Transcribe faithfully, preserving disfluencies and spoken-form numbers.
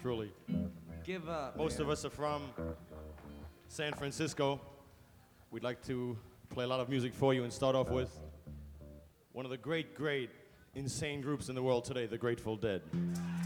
truly. Give up. Most man. of us are from San Francisco. We'd like to play a lot of music for you and start off with one of the great, great, insane groups in the world today, the Grateful Dead.